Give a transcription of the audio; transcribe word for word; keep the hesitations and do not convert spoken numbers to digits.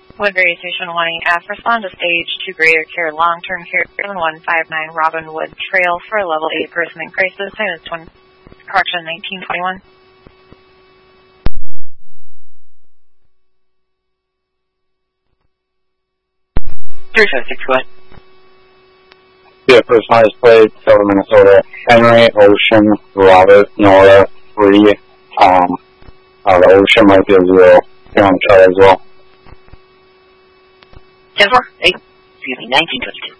Woodbury Station one F, respond to stage two greater care, long-term care, one five nine Robinwood Trail for a level eight person in crisis, time is twenty, correction, nineteen twenty-one. three five six, go ahead. Yeah, personalized plate, Silver, Minnesota, Henry, Ocean, Robert, Nora, three, um, uh, the Ocean might be a zero, here on the chart as well. ten four, eight, excuse me, nineteen twenty-two.